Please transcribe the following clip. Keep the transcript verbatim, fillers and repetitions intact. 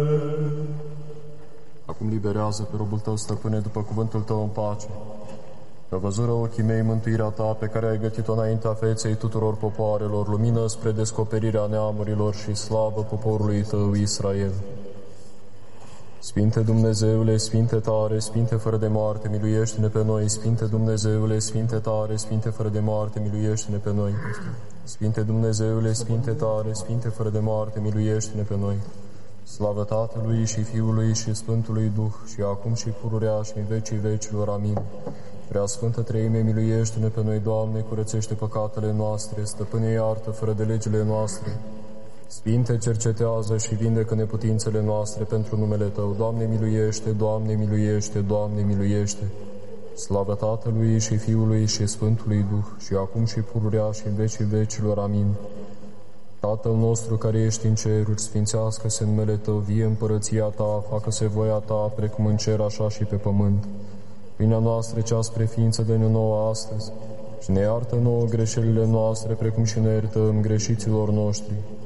Acum liberează pe robul tău, stăpâne, după cuvântul tău în pace. Că văzură ochii mei mântuirea ta, pe care ai gătit-o înaintea feței tuturor popoarelor, lumină spre descoperirea neamurilor și slavă poporului tău, Israel. Sfinte Dumnezeule, Sfinte tare, Sfinte fără de moarte, miluiește-ne pe noi. Sfinte Dumnezeule, Sfinte tare, Sfinte fără de moarte, miluiește-ne pe noi. Sfinte Dumnezeule, Sfinte tare, Sfinte fără de moarte, miluiește-ne pe noi. Slavă Tatălui și Fiului și Sfântului Duh, și acum și pururea și în vecii vecilor. Amin. Prea Sfântă Treime, miluiește-ne pe noi, Doamne, curățește păcatele noastre, Stăpâne, iartă fără de legile noastre. Sfinte, cercetează și vindecă neputințele noastre pentru numele Tău. Doamne, miluiește, Doamne, miluiește, Doamne, miluiește. Slavă Tatălui și Fiului și Sfântului Duh, și acum și pururea și în vecii vecilor. Amin. Tatăl nostru care ești în ceruri, sfințească-se numele Tău, vie împărăția Ta, facă-se voia Ta, precum în cer, așa și pe pământ. Pâinea noastră cea spre ființă dă-ne nouă astăzi și ne iartă nouă greșelile noastre, precum și ne iertăm greșiților noștri.